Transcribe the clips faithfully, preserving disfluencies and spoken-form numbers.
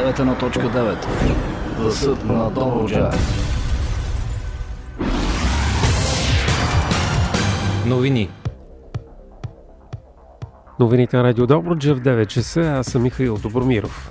девет точка девет. Гласът на Добруджа. Новини. Новините на Радио Добруджа в девет часа. Аз съм Михаил Добромиров.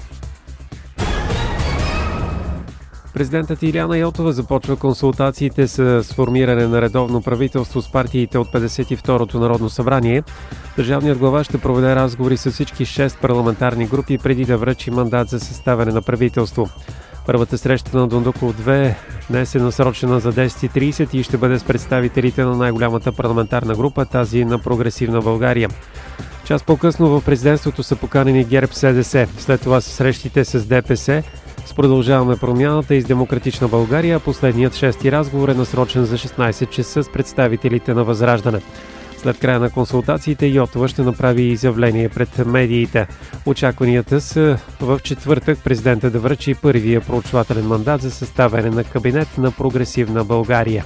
Президентът Илияна Йотова започва консултациите с формиране на редовно правителство с партиите от петдесет и второто Народно събрание. Държавният глава ще проведе разговори с всички шест парламентарни групи преди да връчи мандат за съставяне на правителство. Първата среща на Дондуков две днес е насрочена за десет и тридесет и ще бъде с представителите на най-голямата парламентарна група, тази на Прогресивна България. Час по-късно в президентството са поканени ГЕРБ СДС. След това са срещите с ДПС, с Продължаваме промяната и с Демократична България. Последният шести разговор е насрочен за шестнадесет часа с представителите на Възраждане. След края на консултациите Йотова ще направи изявление пред медиите. Очакванията са в четвъртък президента да връчи първия проучвателен мандат за съставяне на кабинет на Прогресивна България.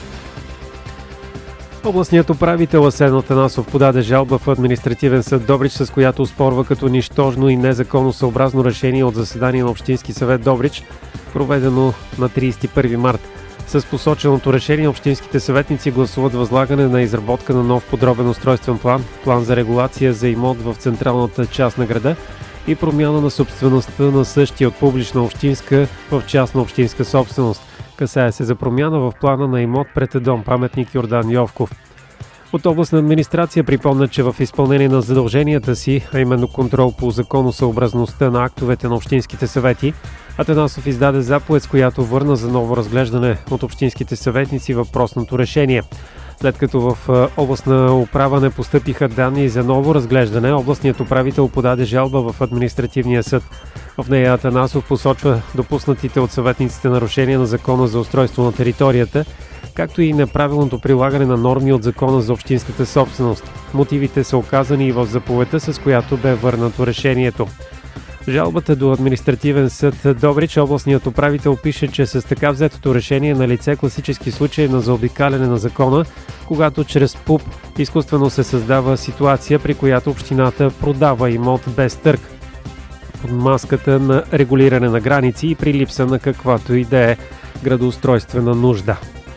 Областният управител Асен Атанасов подаде жалба в административен съд Добрич, с която оспорва като нищожно и незаконосъобразно решение от заседание на Общински съвет Добрич, проведено на тридесет и първи март. С посоченото решение общинските съветници гласуват възлагане на изработка на нов подробен устройствен план, план за регулация за имот в централната част на града и промяна на собствеността на същия от публична общинска в частна общинска собственост. Касае се за промяна в плана на имот пред дом паметник Йордан Йовков. От областна администрация припомнят, че в изпълнение на задълженията си, а именно контрол по законосъобразността на актовете на общинските съвети, Атанасов издаде заповед, с която върна за ново разглеждане от общинските съветници въпросното решение. След като в областна управа не постъпиха данни за ново разглеждане, областният управител подаде жалба в административния съд. В нея Атанасов посочва допуснатите от съветниците нарушения на Закона за устройство на територията, както и неправилното прилагане на норми от Закона за общинската собственост. Мотивите са оказани и в заповедта, с която бе върнато решението. Жалбата до административен съд Добрич, областният управител пише, че с така взетото решение е на лице класически случай на заобикаляне на закона, когато чрез ПУП изкуствено се създава ситуация, при която общината продава имот без търг под маската на регулиране на граници и при липса на каквато и да е градоустройствена нужда.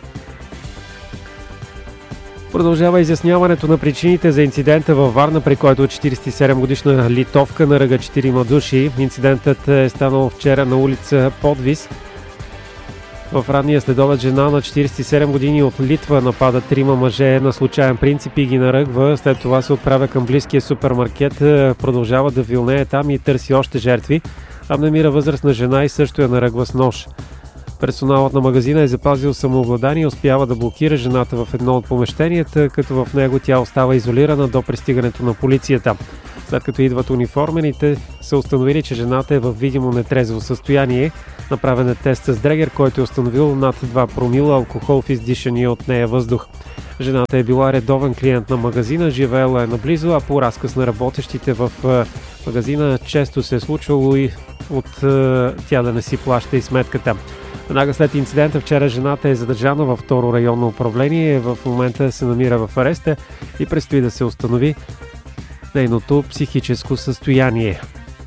Продължава изясняването на причините за инцидента във Варна, при който четиридесет и седем годишна литовка наръга четирима души. Инцидентът е станал вчера на улица Подвис. В ранния следобед жена на четиридесет и седем години от Литва напада трима мъже на случайен принцип и ги наръгва. След това се отправя към близкия супермаркет, продължава да вилнее там и търси още жертви, а намира възрастна жена и също я наръгва с нож. Персоналът на магазина е запазил самообладание и успява да блокира жената в едно от помещенията, като в него тя остава изолирана до пристигането на полицията. След като идват униформените, са установили, че жената е в видимо нетрезво състояние. Направен е тест с дрегер, който е установил над два промила алкохол в издишания от нея въздух. Жената е била редовен клиент на магазина, живеела е наблизо, а по разказ на работещите в магазина често се е случвало и от тя да не си плаща и сметката. Веднага след инцидента вчера жената е задържана във второ районно управление. В момента се намира в ареста и предстои да се установи нейното психическо състояние.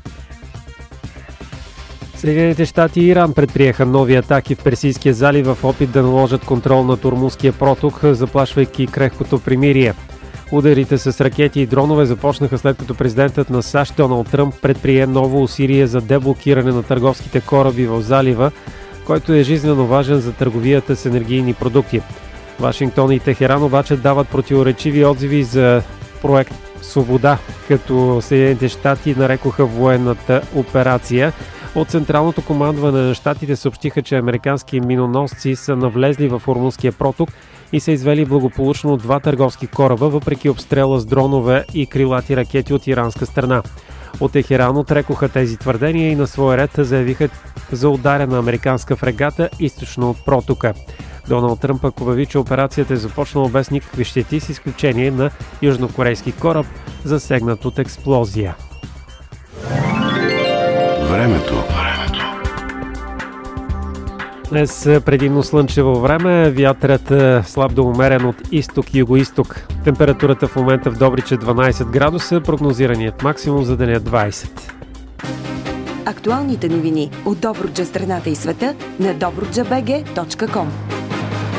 Съединените щати и Иран предприеха нови атаки в Персийския залив в опит да наложат контрол на Ормузския проток, заплашвайки крехкото примирие. Ударите с ракети и дронове започнаха след като президентът на САЩ Доналд Тръмп предприе ново усилие за деблокиране на търговските кораби в залива, който е жизненно важен за търговията с енергийни продукти. Вашингтон и Техеран обаче дават противоречиви отзиви за проект Свобода, като Съединените щати нарекоха военната операция. От Централното командване на щатите съобщиха, че американски миноносци са навлезли в Ормузския проток и са извели благополучно два търговски кораба, въпреки обстрела с дронове и крилати ракети от иранска страна. От Техеран отрекоха тези твърдения и на своя ред заявиха за ударена американска фрегата източно от протока. Доналд Тръмп пък обяви, че операцията е започнала без никакви щети, с изключение на южнокорейски кораб, засегнат от експлозия. Времето. Днес предимно слънчево време, вятърът слаб до умерен от изток и югоизток. Температурата в момента в Добрич е дванадесет градуса, прогнозираният максимум за деня двадесет. актуалните новини от Добруджа, страната и света на добруджа бг точка ком.